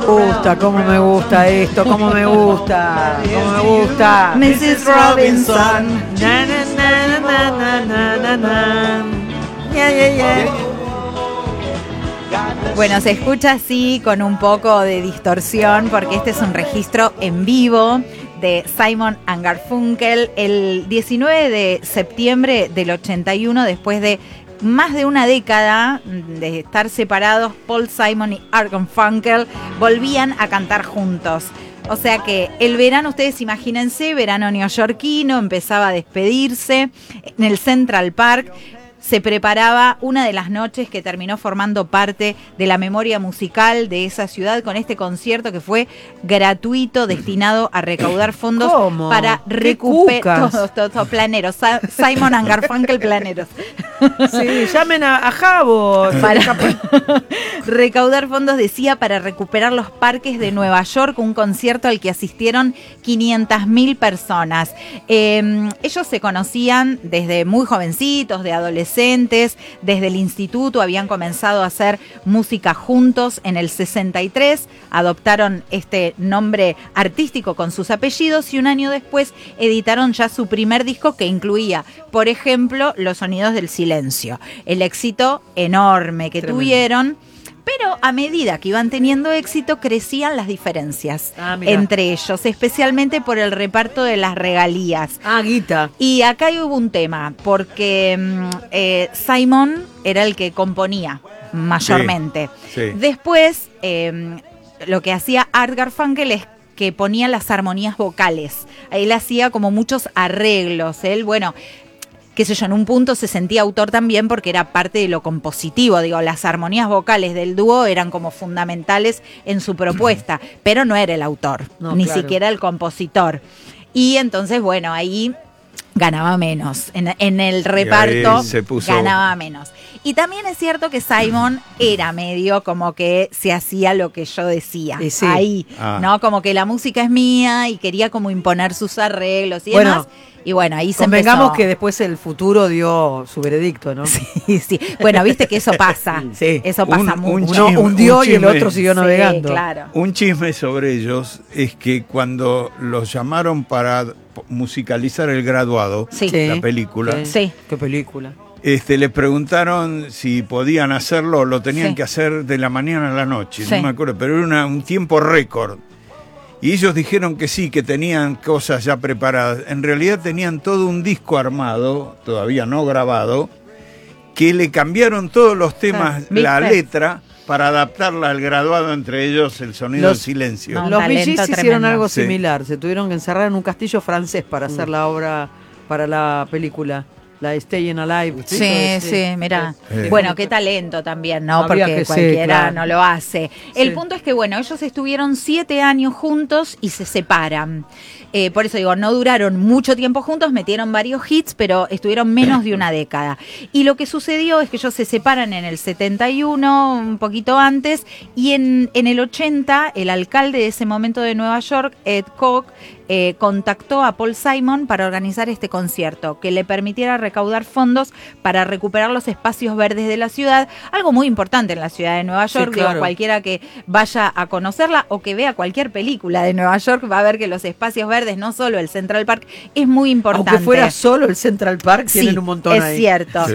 cómo me gusta esto, cómo me gusta, cómo me gusta. Mrs. Robinson. Na, na, na, na, na, na, na, na. Yeah, yeah, yeah. Bueno, se escucha así con un poco de distorsión porque este es un registro en vivo de Simon & Garfunkel el 19 de septiembre del 81, después de más de una década de estar separados. Paul Simon y Art Garfunkel volvían a cantar juntos. O sea que el verano, ustedes imagínense, verano neoyorquino, empezaba a despedirse en el Central Park. Se preparaba una de las noches que terminó formando parte de la memoria musical de esa ciudad con este concierto que fue gratuito, destinado a recaudar fondos. ¿Cómo? Para recuperar todos planeros, Simon & Garfunkel planeros. Sí, llamen a Javo. Para recaudar fondos, decía, para recuperar los parques de Nueva York, un concierto al que asistieron 500.000 personas. Ellos se conocían desde muy jovencitos, de adolescentes. Desde el instituto habían comenzado a hacer música juntos. En el 63 adoptaron este nombre artístico con sus apellidos y un año después editaron ya su primer disco que incluía, por ejemplo, Los Sonidos del Silencio. El éxito enorme que tuvieron. Pero a medida que iban teniendo éxito, crecían las diferencias entre ellos, especialmente por el reparto de las regalías. Guita. Y acá hubo un tema, porque Simon era el que componía mayormente. Sí. Después, lo que hacía Art Garfunkel es que ponía las armonías vocales. Él hacía como muchos arreglos. Él, bueno, qué sé yo, en un punto se sentía autor también porque era parte de lo compositivo. Digo, las armonías vocales del dúo eran como fundamentales en su propuesta, pero no era el autor, ni siquiera el compositor. Y entonces, bueno, ahí ganaba menos. En el reparto ganaba menos. Y también es cierto que Simon era medio como que se hacía lo que yo decía. Sí. Ahí, ¿no? Como que la música es mía y quería como imponer sus arreglos y demás. Y bueno, ahí se empezó. Convengamos que después el futuro dio su veredicto, ¿no? Sí, sí. Bueno, viste que eso pasa. Sí. Eso pasa mucho. Uno hundió y el otro siguió navegando. Claro. Un chisme sobre ellos es que cuando los llamaron para musicalizar El Graduado, la película. Sí. ¿Qué película? Le preguntaron si podían hacerlo, lo tenían que hacer de la mañana a la noche, no me acuerdo, pero era un tiempo récord. Y ellos dijeron que sí, que tenían cosas ya preparadas. En realidad tenían todo un disco armado, todavía no grabado, que le cambiaron todos los temas, la letra, para adaptarla al Graduado, entre ellos El Sonido del Silencio. Los Bee Gees hicieron algo similar, se tuvieron que encerrar en un castillo francés para hacer la obra, para la película. La Stayin' Alive. Sí, mirá. Bueno, qué talento también, ¿no? Porque cualquiera no lo hace. El punto es que, bueno, ellos estuvieron 7 años juntos y se separan. Por eso digo, no duraron mucho tiempo juntos, metieron varios hits, pero estuvieron menos de una década. Y lo que sucedió es que ellos se separan en el 71, un poquito antes, y en el 80, el alcalde de ese momento de Nueva York, Ed Koch, contactó a Paul Simon para organizar este concierto que le permitiera recaudar fondos para recuperar los espacios verdes de la ciudad, algo muy importante en la ciudad de Nueva York. Digo, cualquiera que vaya a conocerla o que vea cualquier película de Nueva York va a ver que los espacios verdes, no solo el Central Park, es muy importante. Aunque fuera solo el Central Park, tienen un montón ahí. Es cierto.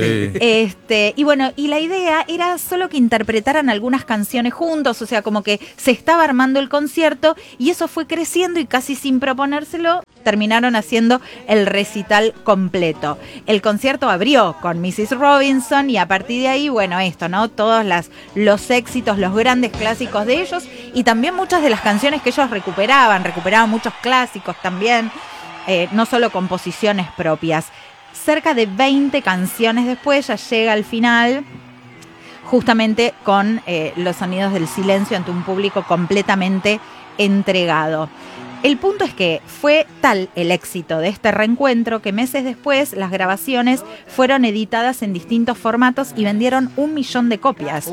Y bueno, y la idea era solo que interpretaran algunas canciones juntos, o sea, como que se estaba armando el concierto y eso fue creciendo y casi sin proponérselo terminaron haciendo el recital completo. El concierto abrió con Mrs. Robinson y a partir de ahí, bueno, esto, ¿no? Todos los éxitos, los grandes clásicos de ellos y también muchas de las canciones que ellos recuperaban muchos clásicos también, no solo composiciones propias. Cerca de 20 canciones después ya llega al final, justamente con Los Sonidos del Silencio ante un público completamente entregado. El punto es que fue tal el éxito de este reencuentro que meses después las grabaciones fueron editadas en distintos formatos y vendieron 1 millón de copias.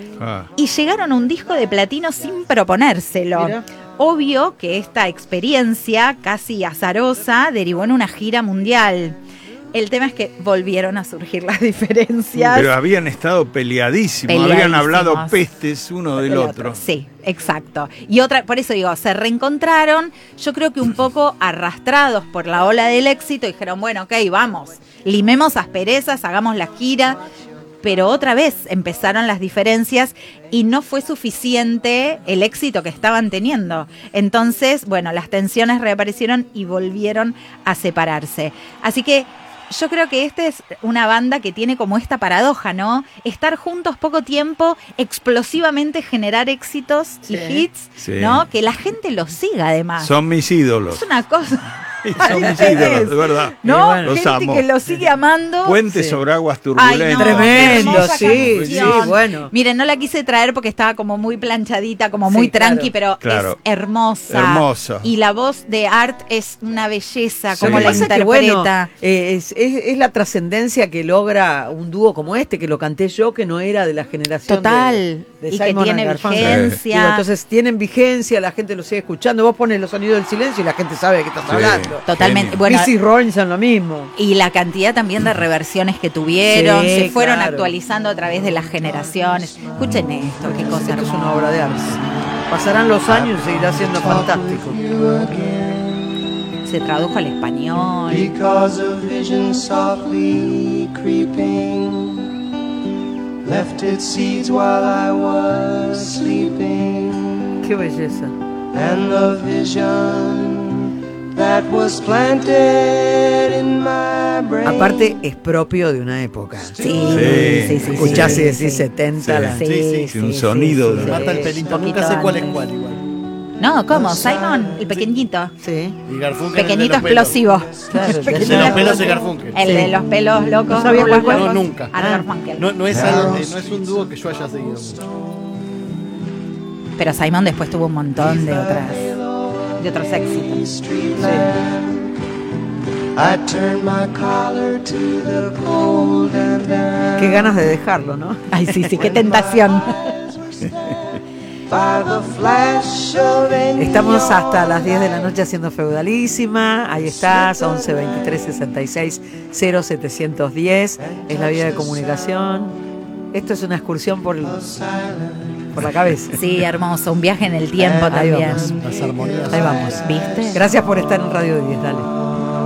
Y llegaron a un disco de platino sin proponérselo. Mira. Obvio que esta experiencia casi azarosa derivó en una gira mundial. El tema es que volvieron a surgir las diferencias. Pero habían estado peleadísimos, habían hablado pestes uno del otro. Sí, exacto. Y otra, por eso digo, se reencontraron, yo creo que un poco arrastrados por la ola del éxito, dijeron, bueno, ok, vamos, limemos asperezas, hagamos la gira. Pero otra vez empezaron las diferencias y no fue suficiente el éxito que estaban teniendo. Entonces, bueno, las tensiones reaparecieron y volvieron a separarse. Así que yo creo que esta es una banda que tiene como esta paradoja, ¿no? Estar juntos poco tiempo, explosivamente generar éxitos y hits, ¿no? Que la gente los siga además. Son mis ídolos. Es una cosa... Son mis ídolos, de verdad. ¿No? Los gente amo. que lo sigue amando. Puente sobre aguas turbulentas. Ay, no, tremendo, sí, bueno. Miren, no la quise traer porque estaba como muy planchadita, como muy tranqui, pero es hermosa. Hermosa. Y la voz de Art es una belleza, como Lo la que pasa interpreta. que, bueno, es la trascendencia que logra un dúo como este, que lo canté yo, que no era de la generación Total. de Y que Simon tiene and Garfunkel. vigencia. Digo, entonces tienen vigencia, la gente lo sigue escuchando. Vos pones los sonidos del silencio y la gente sabe de qué estás hablando. Totalmente. Genio. Bueno, Missy Robinson lo mismo. y la cantidad también de reversiones que tuvieron, Sí, se fueron claro. actualizando a través de las generaciones. Escuchen esto, qué cosa Esto es hermosa. una obra de arte. Pasarán los años y seguirá siendo fantástico. Se tradujo al español. Because a vision softly creeping left its seeds while I was sleeping, Qué belleza. and the vision that was planted in my brain. Aparte es propio de una época. Sí. Escuchás y decís sí. 70. Sí, un sonido de- Mata el pelito, nunca sé cuál es cuál igual. No, ¿cómo? Simon, el pequeñito. Sí. Y Garfunkel. Pequeñito el de los pelos. explosivo. Claro, El de los pelos de Garfunkel. El de los pelos locos. No sabía rulos cuál. locos. No, nunca. Art Garfunkel. No es un dúo que yo haya seguido mucho. Pero Simon después tuvo un montón de otros éxitos. I turned my collar to the cold and down. Qué ganas de dejarlo, ¿no? Ay, sí, qué tentación. By the flash of a Estamos hasta las 10 de la noche haciendo Feudalísima. Ahí estás, 11 23 66 0710. Es la vía de comunicación. Esto es una excursión por la cabeza. Sí, hermoso. Un viaje en el tiempo Ahí también. vamos. Las armonías. Ahí vamos. ¿Viste? Gracias por estar en Radio 10. Dale.